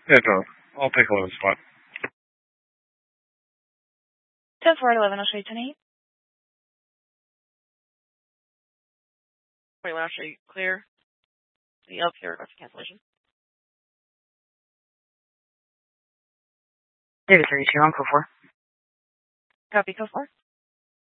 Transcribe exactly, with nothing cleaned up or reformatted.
Yeah, it does. I'll take eleven spot. ten four eleven, I'll show you ten eight. Wait, I'll show you clear. The up here, that's cancellation. David thirty-two, on code four. Copy, code four.